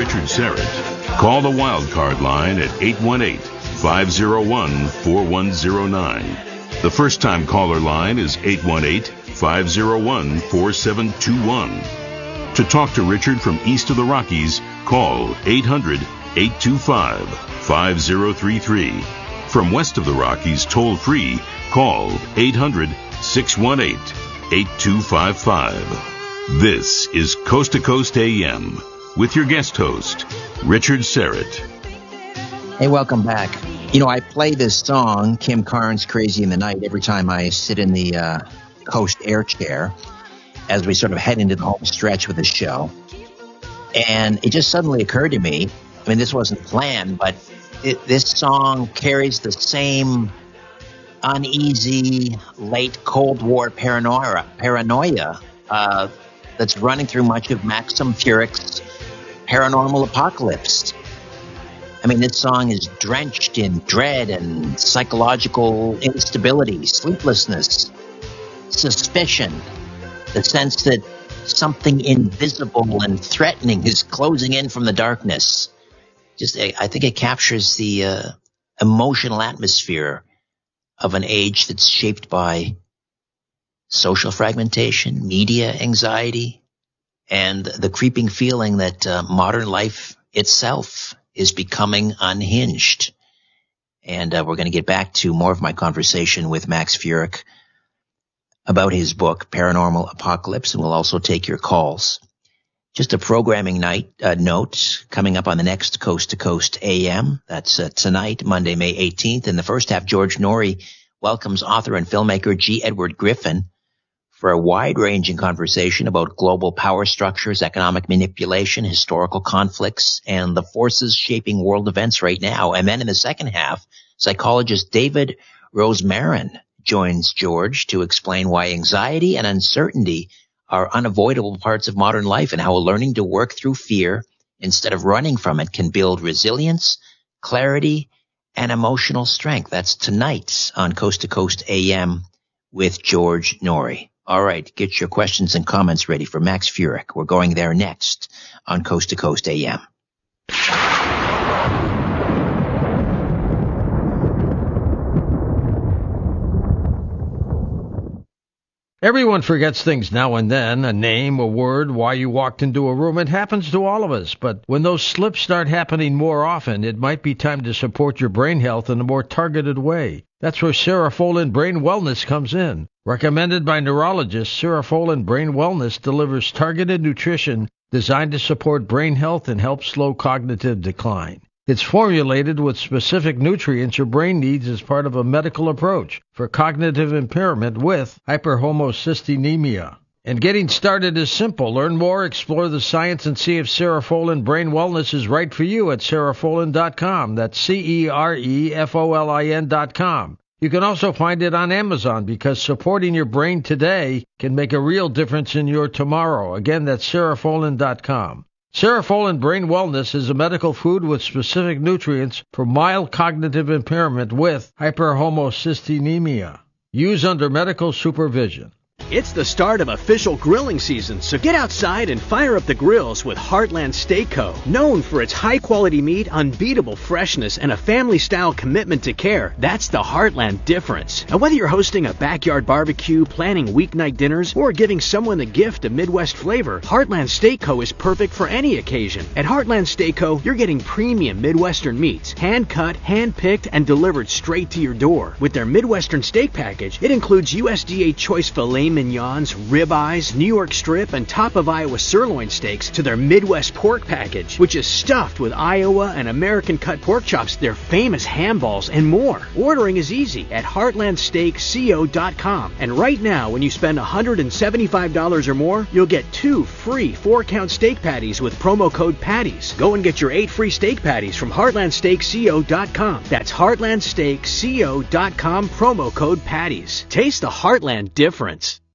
Richard Serrett, call the Wildcard line at 818-501-4109. The first-time caller line is 818-501-4721. To talk to Richard from east of the Rockies, call 800-825-5033. From west of the Rockies, toll-free, call 800-618-8255. This is Coast to Coast AM with your guest host, Richard Serrett. Hey, welcome back. You know, I play this song, Kim Carnes' Crazy in the Night, every time I sit in the Coast Air chair as we sort of head into the home stretch with the show. And it just suddenly occurred to me, I mean, this wasn't planned, but this song carries the same uneasy, late Cold War paranoia that's running through much of Maxim Furyk's Paranormal Apocalypse. I mean, this song is drenched in dread and psychological instability, sleeplessness, suspicion, the sense that something invisible and threatening is closing in from the darkness. I think it captures the emotional atmosphere of an age that's shaped by social fragmentation, media anxiety, and the creeping feeling that modern life itself is becoming unhinged. And we're going to get back to more of my conversation with Max Furyk about his book, Paranormal Apocalypse, and we'll also take your calls. Just a programming note coming up on the next Coast to Coast AM. That's tonight, Monday, May 18th. In the first half, George Noory welcomes author and filmmaker G. Edward Griffin for a wide-ranging conversation about global power structures, economic manipulation, historical conflicts, and the forces shaping world events right now. And then in the second half, psychologist David Rosmarin joins George to explain why anxiety and uncertainty are unavoidable parts of modern life and how learning to work through fear instead of running from it can build resilience, clarity, and emotional strength. That's tonight on Coast to Coast AM with George Noory. All right, get your questions and comments ready for Max Furyk. We're going there next on Coast to Coast AM. Everyone forgets things now and then, a name, a word, why you walked into a room. It happens to all of us, but when those slips start happening more often, it might be time to support your brain health in a more targeted way. That's where Cerefolin Brain Wellness comes in. Recommended by neurologists, Cerefolin Brain Wellness delivers targeted nutrition designed to support brain health and help slow cognitive decline. It's formulated with specific nutrients your brain needs as part of a medical approach for cognitive impairment with hyperhomocysteine. And getting started is simple. Learn more, explore the science, and see if Cerefolin Brain Wellness is right for you at Cerefolin.com. That's Cerefolin.com. You can also find it on Amazon because supporting your brain today can make a real difference in your tomorrow. Again, that's Cerefolin.com. Cerefolin Brain Wellness is a medical food with specific nutrients for mild cognitive impairment with hyperhomocysteine. Use under medical supervision. It's the start of official grilling season, so get outside and fire up the grills with Heartland Steak Co. Known for its high-quality meat, unbeatable freshness, and a family-style commitment to care, that's the Heartland difference. And whether you're hosting a backyard barbecue, planning weeknight dinners, or giving someone the gift of Midwest flavor, Heartland Steak Co. is perfect for any occasion. At Heartland Steak Co., you're getting premium Midwestern meats, hand-cut, hand-picked, and delivered straight to your door. With their Midwestern steak package, it includes USDA choice filet mignons, ribeyes, New York strip, and top of Iowa sirloin steaks to their Midwest pork package, which is stuffed with Iowa and American cut pork chops, their famous ham balls, and more. Ordering is easy at heartlandsteakco.com. And right now, when you spend $175 or more, you'll get 2 free 4-count steak patties with promo code PATTIES. Go and get your 8 free steak patties from heartlandsteakco.com. That's heartlandsteakco.com, promo code PATTIES. Taste the Heartland difference.